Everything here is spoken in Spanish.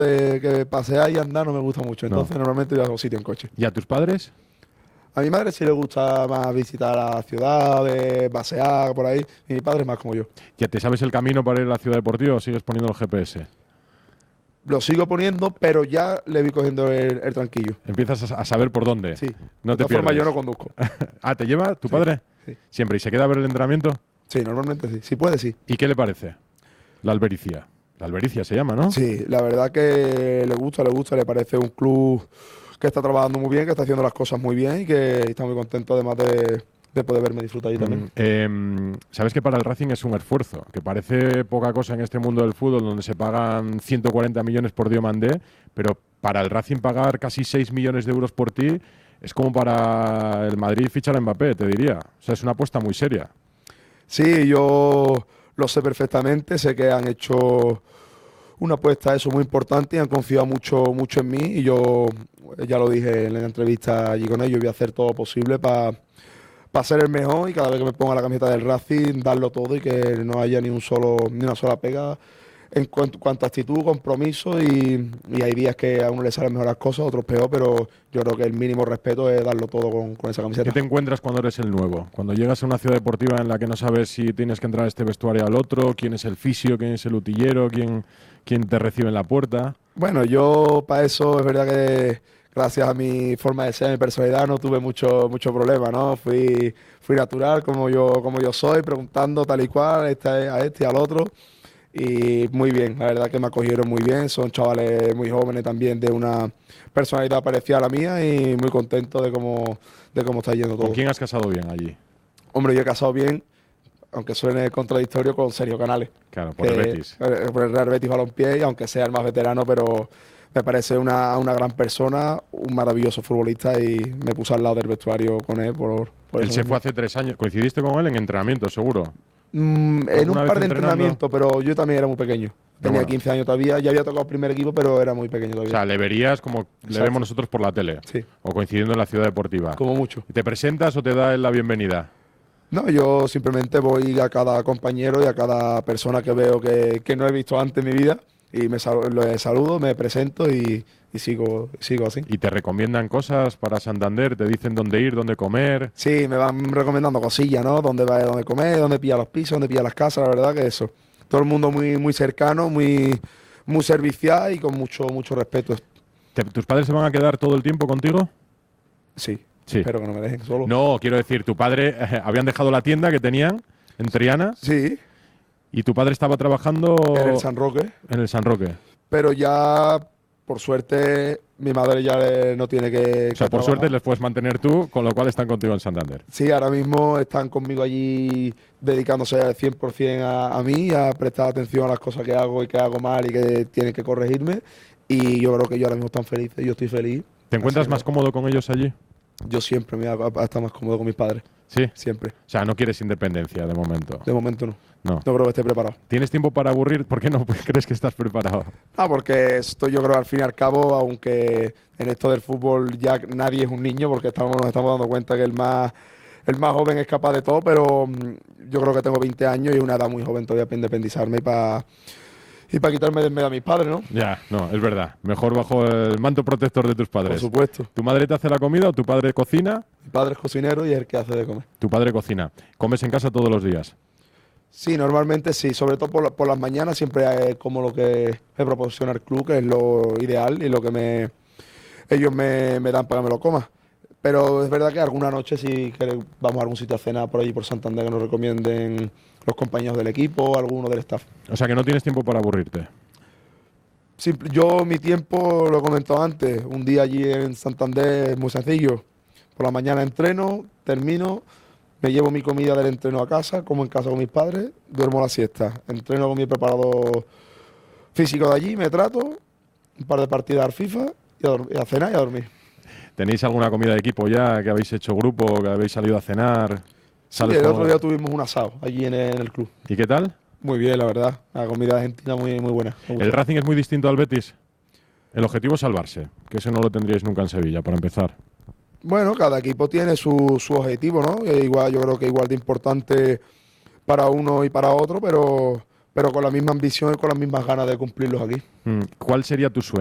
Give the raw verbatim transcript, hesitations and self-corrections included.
de que pasear y andar no me gusta mucho. No. Entonces normalmente voy a algún sitio en coche. ¿Y a tus padres? A mi madre sí le gusta más visitar la ciudad, de pasear por ahí. Y mi padre es más como yo. ¿Ya te sabes el camino para ir a la ciudad deportiva o sigues poniendo el G P S? Lo sigo poniendo, pero ya le vi cogiendo el, el tranquillo. Empiezas a, a saber por dónde. Sí. No de te todas formas, pierdes. yo no conduzco. Ah, ¿te lleva tu Sí, padre? sí. Siempre. ¿Y se queda a ver el entrenamiento? Sí, normalmente sí. Si puede, sí. ¿Y qué le parece? La Albericia. La Albericia se llama, ¿no? Sí, la verdad que le gusta, le gusta, le parece un club que está trabajando muy bien, que está haciendo las cosas muy bien y que está muy contento además de, de poder verme disfrutar allí también. Mm, eh, Sabes que para el Racing es un esfuerzo, que parece poca cosa en este mundo del fútbol donde se pagan ciento cuarenta millones por Diomandé, pero para el Racing pagar casi seis millones de euros por ti es como para el Madrid fichar a Mbappé, te diría. O sea, es una apuesta muy seria. Sí, yo lo sé perfectamente, sé que han hecho una apuesta eso muy importante y han confiado mucho, mucho en mí y yo ya lo dije en la entrevista allí con ellos, voy a hacer todo lo posible para ser el mejor y cada vez que me ponga la camiseta del Racing darlo todo y que no haya ni un solo ni una sola pega en cuanto, cuanto a actitud, compromiso y, y hay días que a uno le salen mejor las cosas, a otros peor, pero yo creo que el mínimo respeto es darlo todo con, con esa ¿Qué camiseta. te encuentras cuando eres el nuevo? Cuando llegas a una ciudad deportiva en la que no sabes si tienes que entrar a este vestuario al otro, quién es el fisio, quién es el utillero, quién, quién te recibe en la puerta. Bueno, yo para eso es verdad que gracias a mi forma de ser, a mi personalidad, no tuve mucho, mucho problema, ¿no? Fui, fui natural como yo, como yo soy, preguntando tal y cual, este, a este y al otro. Y muy bien, la verdad que me acogieron muy bien, son chavales muy jóvenes también de una personalidad parecida a la mía y muy contento de cómo, de cómo está yendo todo. ¿Con quién has casado bien allí? Hombre, yo he casado bien, aunque suene contradictorio, con Sergio Canales. Claro, por el que- Betis. eh, por el Real Betis Balompié, y aunque sea el más veterano, pero me parece una, una gran persona, un maravilloso futbolista y me puse al lado del vestuario con él por, por Él eso se mismo. fue hace tres años. ¿Coincidiste con él en entrenamiento, seguro? Mm, en un ¿Alguna vez par de entrenando? entrenamientos, pero yo también era muy pequeño. Tenía bueno. quince años todavía, ya había tocado primer equipo, pero era muy pequeño O todavía. sea, le verías como le Exacto. vemos nosotros por la tele. Sí. O coincidiendo en la ciudad deportiva. Como mucho. ¿Te presentas o te da él la bienvenida? No, yo simplemente voy a cada compañero y a cada persona que veo que, que no he visto antes en mi vida y me sal- le saludo, me presento y, y sigo, sigo así. ¿Y te recomiendan cosas para Santander? ¿Te dicen dónde ir, dónde comer? Sí, me van recomendando cosillas, ¿no? Dónde va, dónde comer, dónde pilla los pisos, dónde pilla las casas, la verdad que eso. Todo el mundo muy, muy cercano, muy, muy servicial y con mucho, mucho respeto. ¿Te- ¿Tus padres se van a quedar todo el tiempo contigo? Sí, Sí. espero que no me dejen solo. No, quiero decir, tu padre eh, habían dejado la tienda que tenían en Triana Sí, y tu padre estaba trabajando en el San Roque, en el San Roque. pero ya, por suerte, mi madre ya le- no tiene que, O sea, que por trabajar. suerte les puedes mantener tú, con lo cual están contigo en Santander. Sí, ahora mismo están conmigo allí dedicándose al cien por ciento a, a mí, a prestar atención a las cosas que hago y que hago mal y que tienen que corregirme. Y yo creo que ellos ahora mismo están felices, yo estoy feliz. ¿Te encuentras Así más que cómodo con ellos allí? Yo siempre me voy a, a estar más cómodo con mis padres, Sí. siempre. O sea, no quieres independencia de momento. De momento no, No. no creo que esté preparado. ¿Tienes tiempo para aburrir? ¿Por qué no crees que estás preparado? Ah, porque esto yo creo al fin y al cabo, aunque en esto del fútbol ya nadie es un niño, porque estamos, nos estamos dando cuenta que el más, el más joven es capaz de todo, pero mm, yo creo que tengo veinte años y es una edad muy joven todavía para independizarme y para y para quitarme de en medio a mis padres, ¿no? Ya, no, es verdad. Mejor bajo el manto protector de tus Por padres. supuesto. ¿Tu madre te hace la comida o tu padre cocina? Mi padre es cocinero y es el que hace de comer. Tu padre cocina. ¿Comes en casa todos los días? Sí, normalmente sí, sobre todo por, la- por las mañanas siempre es como lo que me proporciona el club, que es lo ideal y lo que me ellos me, me dan para que me lo coma. Pero es verdad que alguna noche sí que vamos a algún sitio a cenar por allí por Santander que nos recomienden los compañeros del equipo o alguno del staff. O sea, que no tienes tiempo para aburrirte. Simple- yo mi tiempo, lo he comentado antes, un día allí en Santander es muy sencillo. Por la mañana entreno, termino, me llevo mi comida del entreno a casa, como en casa con mis padres, duermo la siesta. Entreno con mi preparado físico de allí, me trato, un par de partidas al FIFA y a, dor- y a cenar y a dormir. ¿Tenéis alguna comida de equipo ya? ¿Que habéis hecho grupo? ¿Que habéis salido a cenar? Sí, ¿Sales el con- otro día tuvimos un asado allí en el, en el club. ¿Y qué tal? Muy bien, la verdad. La comida argentina muy, muy buena. Me gustó. ¿El Racing es muy distinto al Betis? El objetivo es salvarse, que eso no lo tendríais nunca en Sevilla, para empezar. Bueno, cada equipo tiene su, su objetivo, ¿no? E igual, yo creo que igual de importante para uno y para otro, pero pero con la misma ambición y con las mismas ganas de cumplirlos aquí. Mm, ¿Cuál sería tu sueño?